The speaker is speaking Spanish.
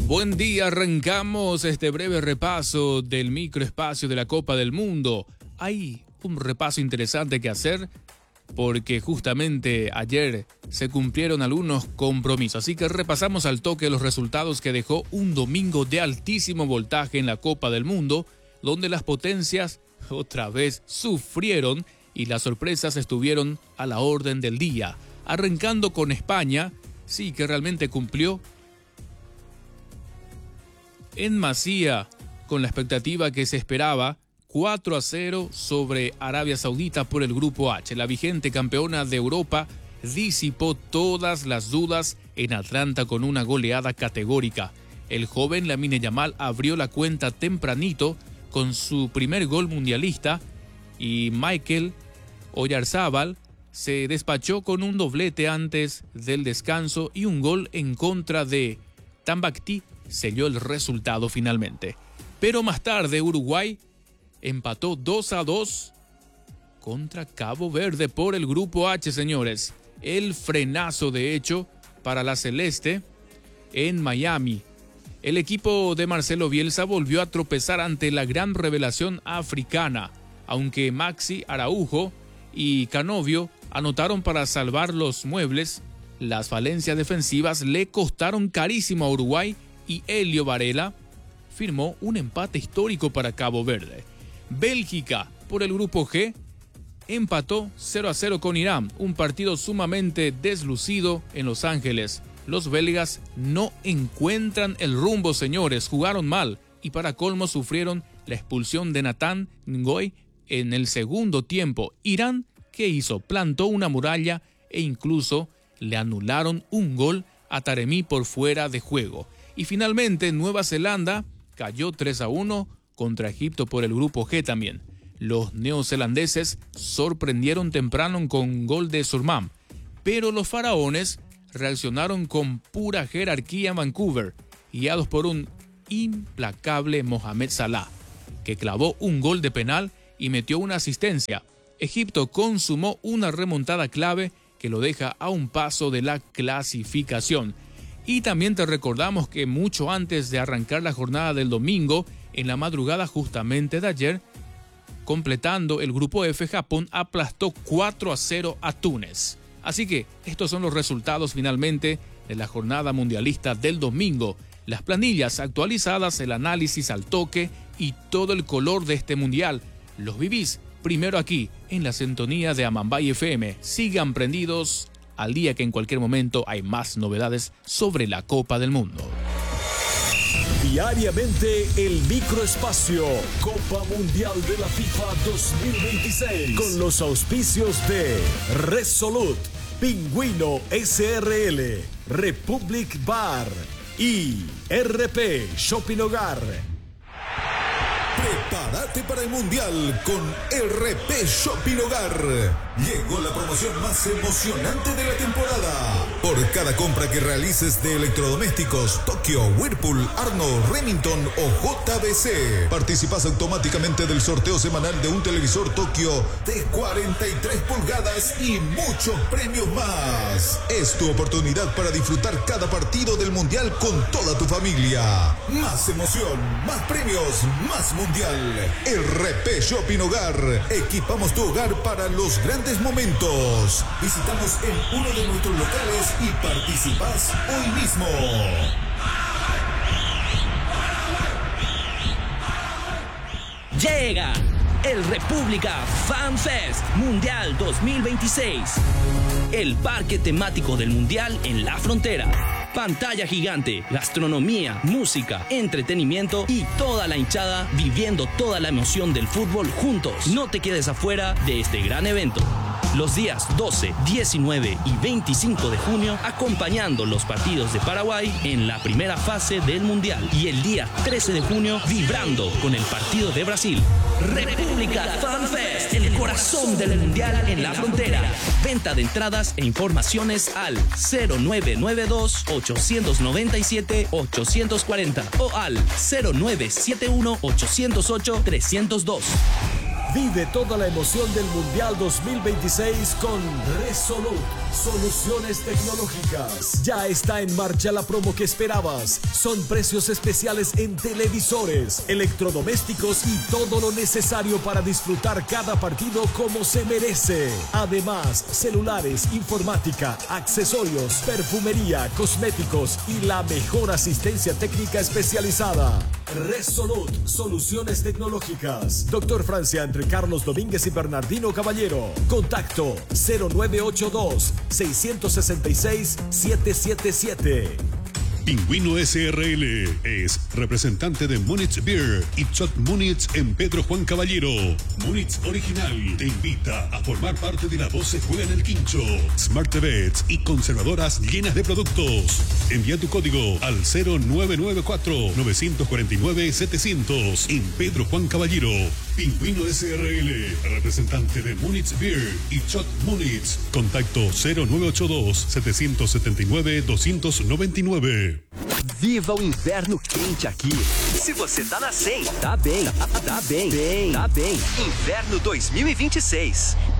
Buen día, arrancamos este breve repaso del microespacio de la Copa del Mundo. Hay un repaso interesante que hacer porque justamente ayer se cumplieron algunos compromisos. Así que repasamos al toque los resultados que dejó un domingo de altísimo voltaje en la Copa del Mundo, donde las potencias otra vez sufrieron y las sorpresas estuvieron a la orden del día. Arrancando con España, sí que realmente cumplió en masía con la expectativa que se esperaba. 4-0 sobre Arabia Saudita por el Grupo H. La vigente campeona de Europa disipó todas las dudas en Atlanta con una goleada categórica. El joven Lamine Yamal abrió la cuenta tempranito con su primer gol mundialista y Michael Oyarzabal se despachó con un doblete antes del descanso y un gol en contra de Tambacti selló el resultado finalmente. Pero más tarde Uruguay empató 2-2 contra Cabo Verde por el Grupo H, señores. El frenazo, de hecho, para la Celeste en Miami. El equipo de Marcelo Bielsa volvió a tropezar ante la gran revelación africana, aunque Maxi Araujo y Canovio anotaron para salvar los muebles. Las falencias defensivas le costaron carísimo a Uruguay y Helio Varela firmó un empate histórico para Cabo Verde. Bélgica, por el Grupo G, empató 0-0 con Irán, un partido sumamente deslucido en Los Ángeles. Los belgas no encuentran el rumbo, señores, jugaron mal y para colmo sufrieron la expulsión de Nathan Ngoy en el segundo tiempo. Irán, ¿qué hizo? Plantó una muralla e incluso le anularon un gol a Taremi por fuera de juego. Y finalmente Nueva Zelanda cayó 3-1 contra Egipto por el Grupo G también. Los neozelandeses sorprendieron temprano con gol de Surmam, pero los faraones reaccionaron con pura jerarquía en Vancouver, guiados por un implacable Mohamed Salah, que clavó un gol de penal y metió una asistencia. Egipto consumó una remontada clave que lo deja a un paso de la clasificación. Y también te recordamos que mucho antes de arrancar la jornada del domingo, en la madrugada justamente de ayer, completando el Grupo F, Japón aplastó 4-0 a Túnez. Así que estos son los resultados finalmente de la jornada mundialista del domingo. Las planillas actualizadas, el análisis al toque y todo el color de este mundial. Los vivís primero aquí, en la sintonía de Amambay FM. Sigan prendidos al día que en cualquier momento hay más novedades sobre la Copa del Mundo. Diariamente el microespacio Copa Mundial de la FIFA 2026 con los auspicios de Resolute, Pingüino SRL, Republic Bar y RP Shopping Hogar. Prepárate para el Mundial con RP Shopping Hogar. Llegó la promoción más emocionante de la temporada. Por cada compra que realices de electrodomésticos, Tokio, Whirlpool, Arno, Remington o JBC, participas automáticamente del sorteo semanal de un televisor Tokio de 43 pulgadas y muchos premios más. Es tu oportunidad para disfrutar cada partido del Mundial con toda tu familia. Más emoción, más premios, más Mundial. RP Shopping Hogar. Equipamos tu hogar para los grandes momentos. Visitamos en uno de nuestros locales y participás hoy mismo. Llega el República Fan Fest Mundial 2026. El parque temático del Mundial en la frontera. Pantalla gigante, gastronomía, música, entretenimiento y toda la hinchada viviendo toda la emoción del fútbol juntos. No te quedes afuera de este gran evento. Los días 12, 19 y 25 de junio, acompañando los partidos de Paraguay en la primera fase del Mundial. Y el día 13 de junio, vibrando con el partido de Brasil. República Fan Fest, el corazón del Mundial en la frontera. Venta de entradas e informaciones al 0992-897-840 o al 0971-808-302. Vive toda la emoción del Mundial 2026 con Resolute Soluciones Tecnológicas. Ya está en marcha la promo que esperabas. Son precios especiales en televisores, electrodomésticos y todo lo necesario para disfrutar cada partido como se merece. Además, celulares, informática, accesorios, perfumería, cosméticos y la mejor asistencia técnica especializada. Resolute Soluciones Tecnológicas. Doctor Francia, entre Carlos Domínguez y Bernardino Caballero. Contacto 0982 666 777. Pingüino SRL es representante de Munich Beer y Chuck Munich en Pedro Juan Caballero. Munich Original te invita a formar parte de La Voz se juega en el Quincho. Smart TVs y conservadoras llenas de productos. Envía tu código al 0994-949-700 en Pedro Juan Caballero. Pingüino SRL, representante de Munich Beer y Chuck Munich. Contacto 0982-779-299. Viva o inverno quente aqui. Se você tá na 100, tá bem. Inverno 2026.